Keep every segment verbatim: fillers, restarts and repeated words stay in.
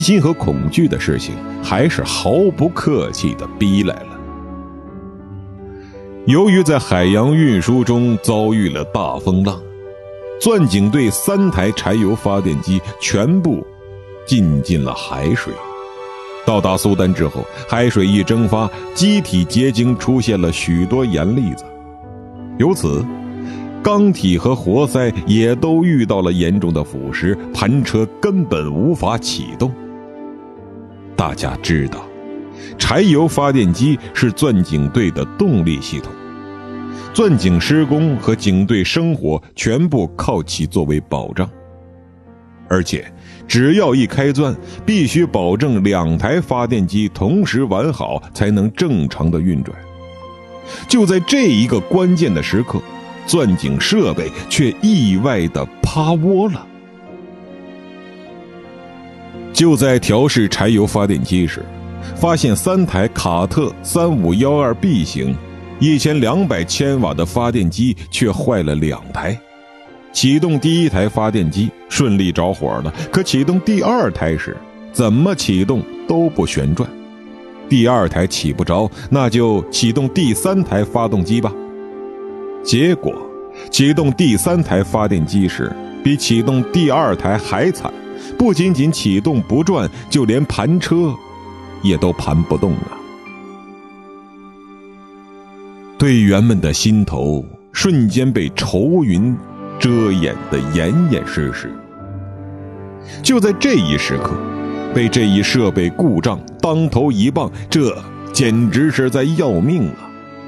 心和恐惧的事情还是毫不客气地逼来了。由于在海洋运输中遭遇了大风浪，钻井队三台柴油发电机全部进进了海水。到达苏丹之后，海水一蒸发，机体结晶出现了许多盐粒子，由此钢体和活塞也都遇到了严重的腐蚀，盘车根本无法启动。大家知道，柴油发电机是钻井队的动力系统，钻井施工和井队生活全部靠其作为保障，而且只要一开钻，必须保证两台发电机同时完好，才能正常的运转。就在这一个关键的时刻，钻井设备却意外地趴窝了。就在调试柴油发电机时，发现三台卡特三五一二 B 型一千两百千瓦的发电机却坏了两台。启动第一台发电机顺利着火了，可启动第二台时，怎么启动都不旋转。第二台起不着，那就启动第三台发动机吧。结果启动第三台发电机时，比启动第二台还惨，不仅仅启动不转，就连盘车也都盘不动了。队员们的心头瞬间被愁云遮掩得严严实实。就在这一时刻，被这一设备故障当头一棒，这简直是在要命啊！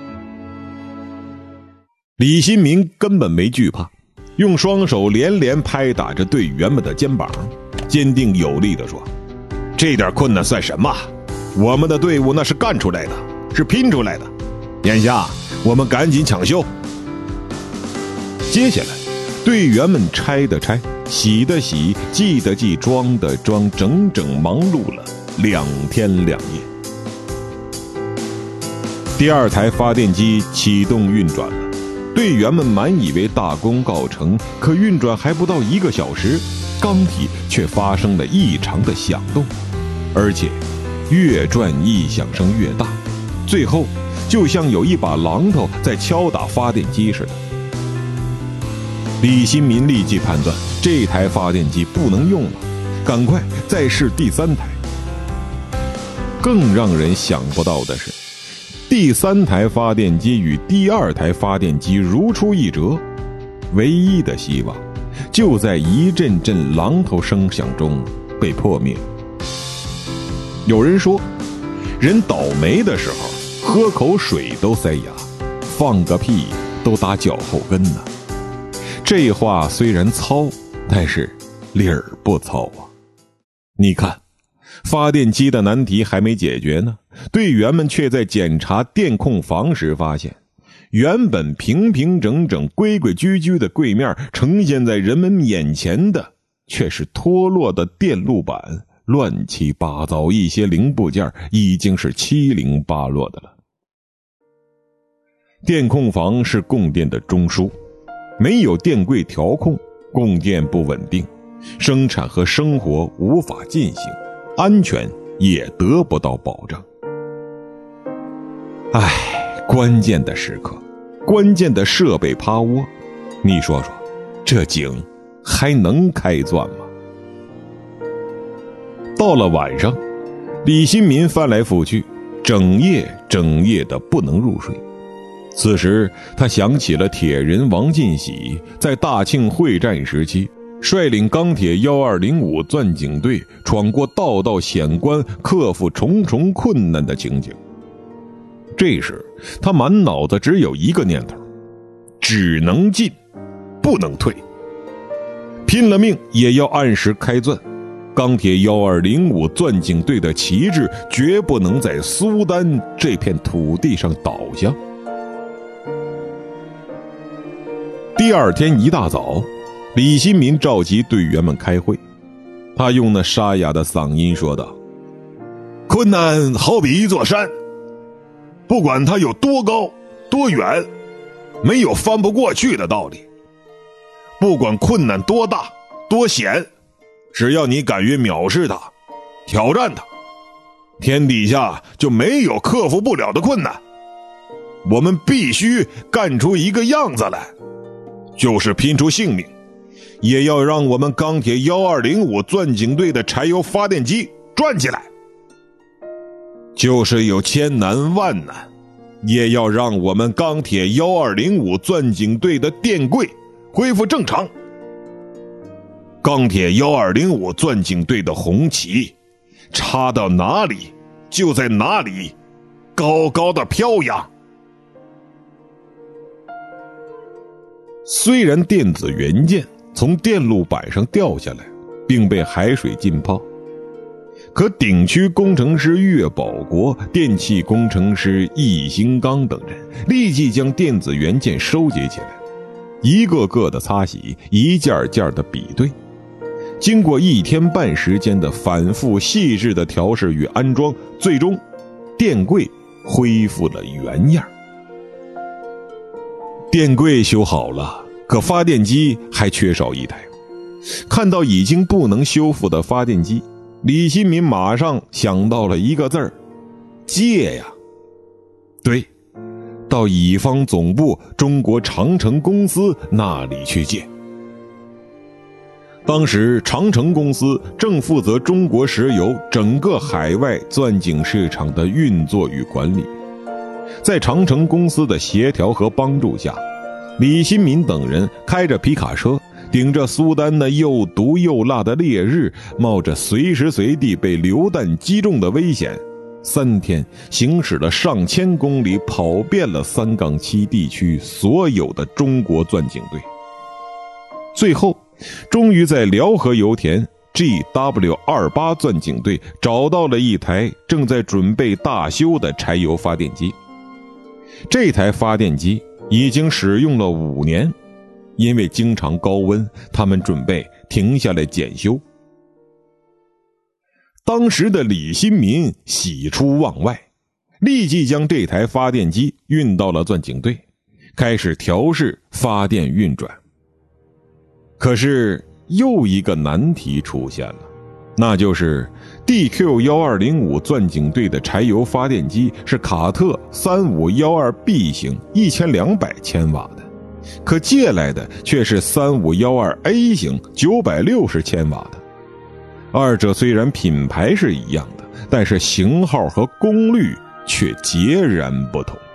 李新民根本没惧怕，用双手连连拍打着队员们的肩膀，坚定有力地说：这点困难算什么？我们的队伍那是干出来的，是拼出来的，眼下我们赶紧抢修。接下来队员们拆的拆，洗的洗，记的记，装的装，整整忙碌了两天两夜。第二台发电机启动运转了，队员们满以为大功告成，可运转还不到一个小时，钢体却发生了异常的响动，而且越转异响声越大，最后就像有一把榔头在敲打发电机似的。李新民立即判断这台发电机不能用了，赶快再试第三台。更让人想不到的是，第三台发电机与第二台发电机如出一辙，唯一的希望就在一阵阵榔头声响中被破灭。有人说，人倒霉的时候喝口水都塞牙，放个屁都打脚后跟呢。这话虽然糙，但是理儿不糙啊。你看，发电机的难题还没解决呢，队员们却在检查电控房时发现，原本平平整整规规矩矩的柜面呈现在人们眼前的却是脱落的电路板，乱七八糟，一些零部件已经是七零八落的了。电控房是供电的中枢，没有电柜调控，供电不稳定，生产和生活无法进行，安全也得不到保障。唉，关键的时刻，关键的设备趴窝，你说说，这井还能开钻吗？到了晚上，李新民翻来覆去，整夜整夜的不能入睡。此时他想起了铁人王进喜在大庆会战时期率领钢铁一二零五钻井队闯过道道险关，克服重重困难的情景。这时他满脑子只有一个念头，只能进不能退，拼了命也要按时开钻。钢铁一二零五钻井队的旗帜绝不能在苏丹这片土地上倒下。第二天一大早，李新民召集队员们开会，他用那沙哑的嗓音说道：困难好比一座山，不管它有多高多远，没有翻不过去的道理。不管困难多大多险，只要你敢于藐视它， 挑战它，天底下就没有克服不了的困难。我们必须干出一个样子来，就是拼出性命，也要让我们钢铁一二零五钻井队的柴油发电机转起来。就是有千难万难，也要让我们钢铁一二零五钻井队的电柜恢复正常。钢铁一二零五钻井队的红旗插到哪里就在哪里高高的飘扬。虽然电子元件从电路板上掉下来并被海水浸泡，可顶区工程师岳保国、电气工程师易兴刚等人立即将电子元件收集起来，一个个的擦洗，一件件的比对。经过一天半时间的反复细致的调试与安装，最终电柜恢复了原样。电柜修好了，可发电机还缺少一台。看到已经不能修复的发电机，李新民马上想到了一个字儿：借呀。对，到乙方总部中国长城公司那里去借。当时长城公司正负责中国石油整个海外钻井市场的运作与管理。在长城公司的协调和帮助下，李新民等人开着皮卡车，顶着苏丹那又毒又辣的烈日，冒着随时随地被榴弹击中的危险，三天行驶了上千公里，跑遍了三杠七地区所有的中国钻井队。最后终于在辽河油田 G W 二十八 钻井队找到了一台正在准备大修的柴油发电机。这台发电机已经使用了五年，因为经常高温，他们准备停下来检修。当时的李新民喜出望外，立即将这台发电机运到了钻井队，开始调试发电运转。可是又一个难题出现了，那就是 D Q 一二零五 钻井队的柴油发电机是卡特三五一二 B 型一千两百千瓦的，可借来的却是三五一二 A 型九百六十千瓦的。二者虽然品牌是一样的，但是型号和功率却截然不同。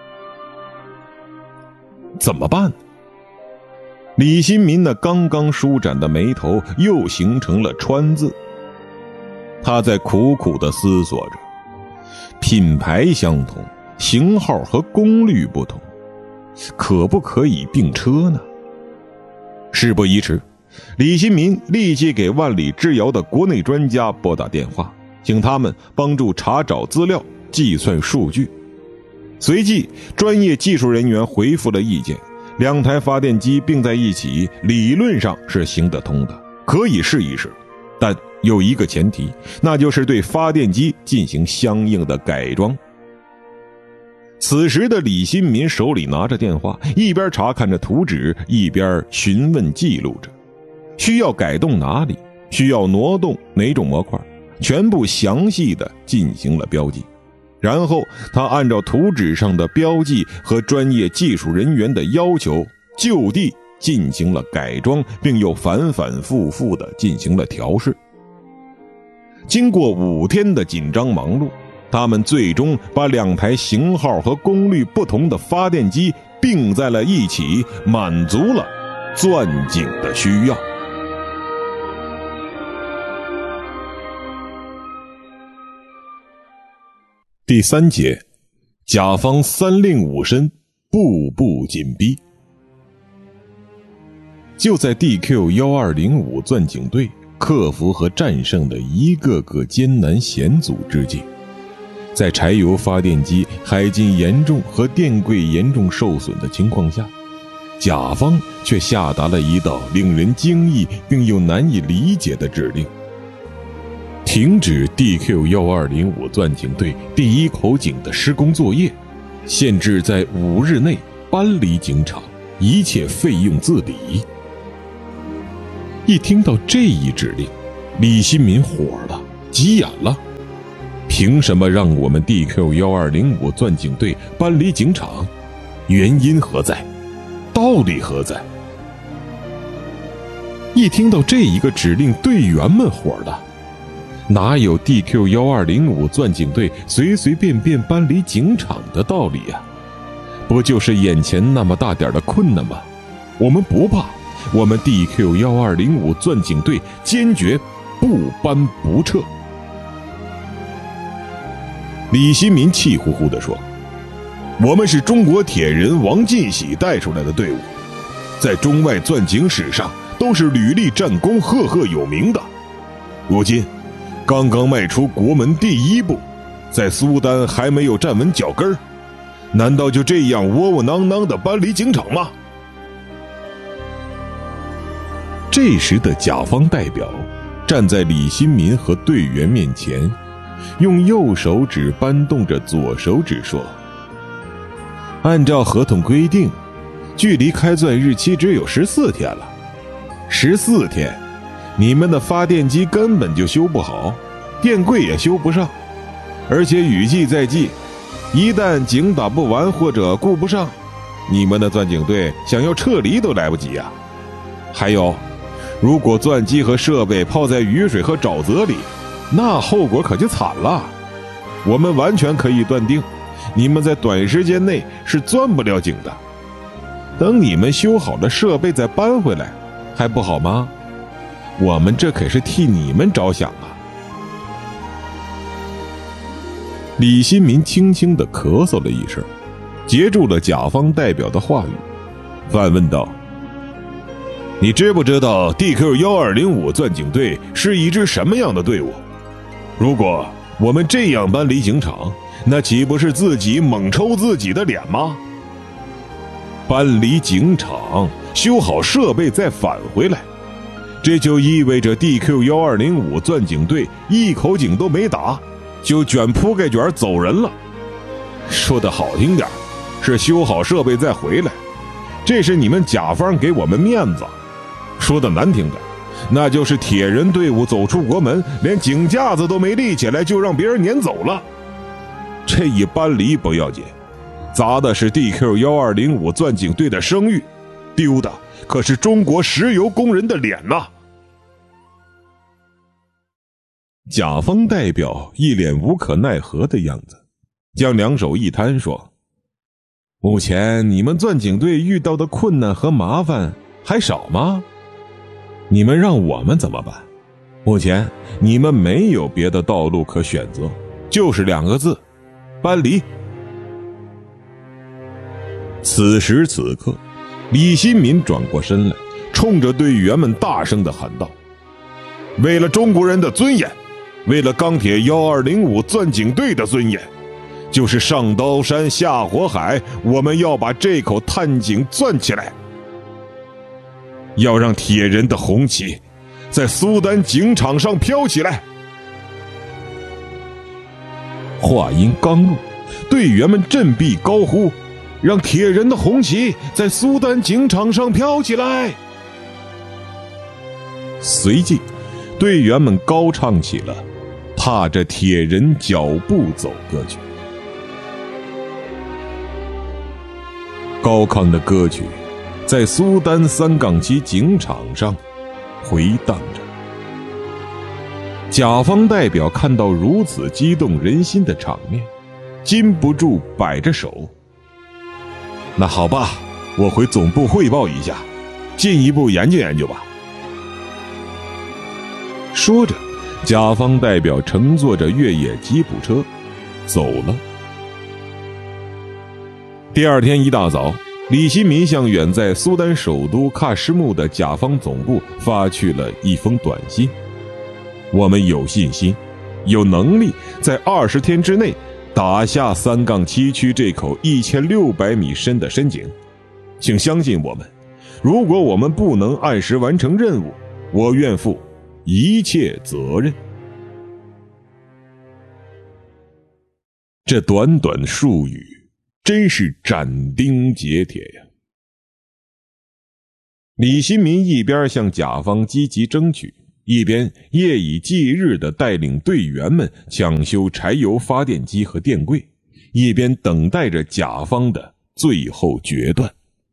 怎么办？李新民那刚刚舒展的眉头又形成了川字。他在苦苦地思索着，品牌相同，型号和功率不同，可不可以并车呢？事不宜迟，李新民立即给万里之遥的国内专家拨打电话，请他们帮助查找资料，计算数据。随即专业技术人员回复了意见，两台发电机并在一起理论上是行得通的，可以试一试，但有一个前提，那就是对发电机进行相应的改装。此时的李新民手里拿着电话，一边查看着图纸，一边询问记录着，需要改动哪里，需要挪动哪种模块，全部详细的进行了标记。然后他按照图纸上的标记和专业技术人员的要求，就地进行了改装，并又反反复复的进行了调试。经过五天的紧张忙碌，他们最终把两台型号和功率不同的发电机并在了一起，满足了钻井的需要。第三节，甲方三令五申，步步紧逼。就在 D Q 一二零五 钻井队克服和战胜的一个个艰难险阻之际，在柴油发电机海进严重和电柜严重受损的情况下，甲方却下达了一道令人惊异并又难以理解的指令：停止 D Q 一二零五 钻井队第一口井的施工作业，限制在五日内搬离井场，一切费用自理。一听到这一指令，李新民火了， 急眼了，凭什么让我们 D Q 一二零五 钻井队搬离警场？原因何在？道理何在？一听到这一个指令，队员们火了。哪有 D Q 一二零五 钻井队随随便便搬离警场的道理啊？不就是眼前那么大点的困难吗？我们不怕，我们 D Q 一二零五 钻井队坚决不搬不撤。李新民气呼呼地说，我们是中国铁人王进喜带出来的队伍，在中外钻井史上都是屡立战功，赫赫有名的。如今刚刚迈出国门第一步，在苏丹还没有站稳脚跟儿，难道就这样窝窝囊囊地搬离警场吗？这时的甲方代表站在李新民和队员面前，用右手指扳动着左手指说，按照合同规定，距离开钻日期只有十四天了。十四天，你们的发电机根本就修不好，电柜也修不上，而且雨季在即，一旦井打不完或者顾不上，你们的钻井队想要撤离都来不及啊！还有，如果钻机和设备泡在雨水和沼泽里，那后果可就惨了。我们完全可以断定，你们在短时间内是钻不了井的。等你们修好了设备再搬回来，还不好吗？我们这可是替你们着想啊！李新民轻轻地咳嗽了一声，截住了甲方代表的话语，反问道，你知不知道 D Q 一二零五 钻井队是一支什么样的队伍？如果我们这样搬离警场，那岂不是自己猛抽自己的脸吗？搬离警场，修好设备再返回来，这就意味着 D Q 一二零五 钻井队一口井都没打，就卷铺盖卷走人了。说得好听点，是修好设备再回来，这是你们甲方给我们面子；说得难听点，那就是铁人队伍走出国门，连井架子都没立起来，就让别人撵走了。这一搬离不要紧，砸的是 D Q 一二零五 钻井队的声誉，丢的可是中国石油工人的脸呐！甲方代表一脸无可奈何的样子，将两手一摊说，目前你们钻井队遇到的困难和麻烦还少吗？你们让我们怎么办？目前你们没有别的道路可选择，就是两个字，搬离。此时此刻，李新民转过身来，冲着队员们大声地喊道，为了中国人的尊严，为了钢铁一二零五钻井队的尊严，就是上刀山下火海，我们要把这口探井钻起来，要让铁人的红旗在苏丹井场上飘起来。话音刚落，队员们振臂高呼，让铁人的红旗在苏丹井场上飘起来。随即队员们高唱起了踏着铁人脚步走歌曲。高亢的歌曲在苏丹三杠七井场上回荡着。甲方代表看到如此激动人心的场面，禁不住摆着手。那好吧，我回总部汇报一下，进一步研究研究吧。说着，甲方代表乘坐着越野吉普车走了。第二天一大早，李新民向远在苏丹首都喀什木的甲方总部发去了一封短信，我们有信心，有能力在二十天之内打下三杠七区这口一千六百米深的深井，请相信我们，如果我们不能按时完成任务，我愿负一切责任。这短短数语真是斩钉截铁呀！李新民一边向甲方积极争取， 一边夜以继日地带领队员们抢修柴油发电机和电柜，一边等待着甲方的最后决断。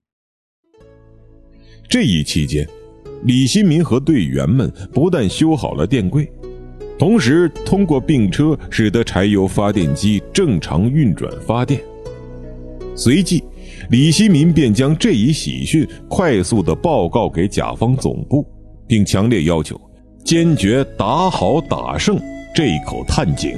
这一期间，李新民和队员们不但修好了电柜，同时通过并车使得柴油发电机正常运转发电。随即，李新民便将这一喜讯快速地报告给甲方总部，并强烈要求坚决打好打胜这一口探井。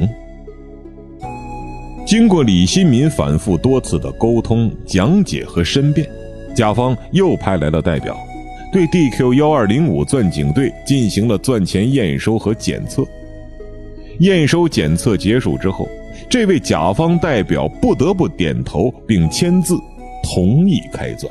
经过李新民反复多次的沟通、讲解和申辩，甲方又派来了代表，对 D Q 一二零五 钻井队进行了钻前验收和检测。验收检测结束之后，这位甲方代表不得不点头并签字同意开钻。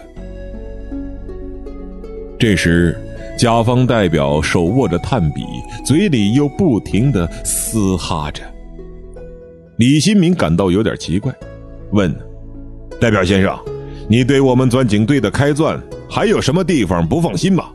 这时，甲方代表手握着炭笔，嘴里又不停地嘶哈着。李新民感到有点奇怪，问：代表先生，你对我们钻井队的开钻还有什么地方不放心吗？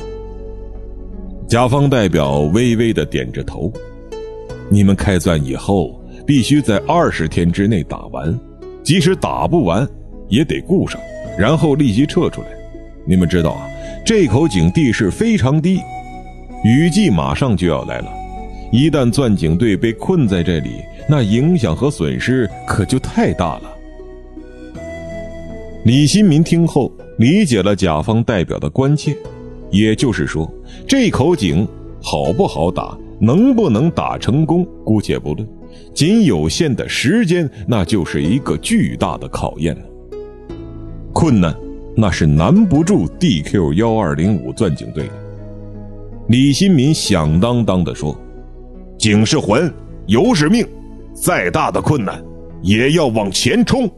甲方代表微微地点着头。你们开钻以后必须在二十天之内打完，即使打不完也得顾上，然后立即撤出来。你们知道啊，这口井地势非常低，雨季马上就要来了，一旦钻井队被困在这里，那影响和损失可就太大了。李新民听后理解了甲方代表的关切，也就是说，这口井好不好打，能不能打成功姑且不论，仅有限的时间那就是一个巨大的考验了。困难那是难不住 D Q 一二零五 钻井队的。李新民响当当地说：井是魂，油是命，再大的困难也要往前冲。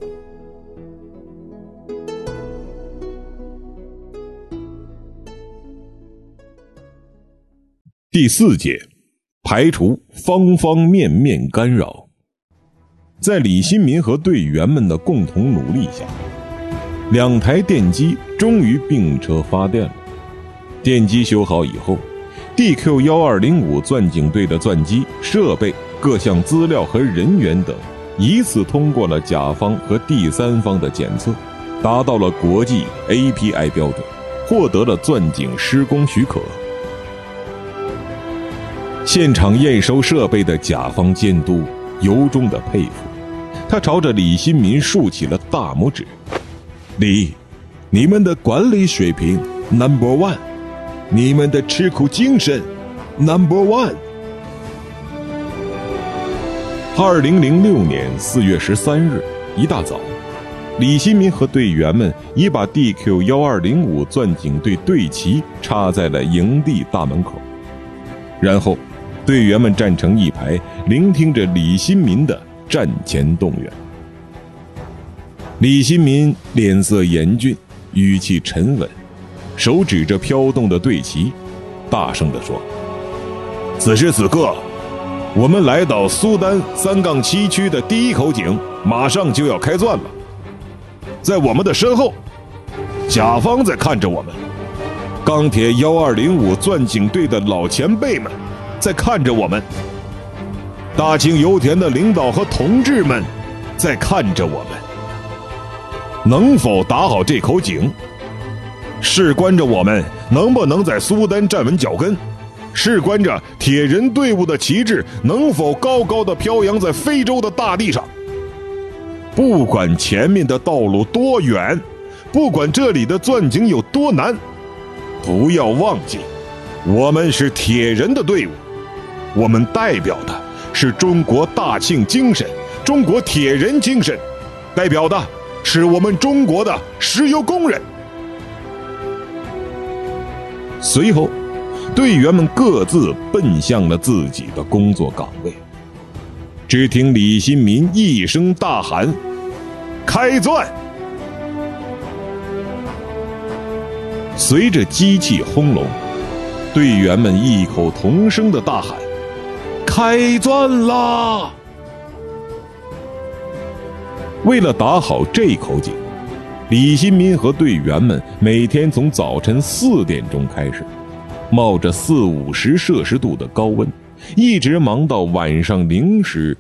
第四节，排除方方面面干扰。在李新民和队员们的共同努力下，两台电机终于并车发电了。电机修好以后， D Q 一二零五 钻井队的钻机、设备、各项资料和人员等依次通过了甲方和第三方的检测，达到了国际 A P I 标准，获得了钻井施工许可。现场验收设备的甲方监督由衷的佩服，他朝着李新民竖起了大拇指：李，你们的管理水平 number one， 你们的吃苦精神 number one。 二零零六年四月十三日一大早，李新民和队员们已把 D Q 一二零五 钻井队队旗插在了营地大门口，然后队员们站成一排，聆听着李新民的战前动员。李新民脸色严峻，语气沉稳，手指着飘动的队旗，大声地说：此时此刻，我们来到苏丹三杠七区的第一口井马上就要开钻了，在我们的身后，甲方在看着我们，钢铁一二零五钻井队的老前辈们在看着我们，大庆油田的领导和同志们在看着我们。能否打好这口井，事关着我们能不能在苏丹站稳脚跟，事关着铁人队伍的旗帜能否高高的飘扬在非洲的大地上。不管前面的道路多远，不管这里的钻井有多难，不要忘记，我们是铁人的队伍，我们代表的是中国大庆精神，中国铁人精神，代表的是我们中国的石油工人。随后，队员们各自奔向了自己的工作岗位。只听李新民一声大喊：开钻！随着机器轰隆，队员们异口同声的大喊：开钻啦！为了打好这口井，李新民和队员们每天从早晨四点钟开始， 冒着四五十摄氏度的高温，一直忙到晚上零时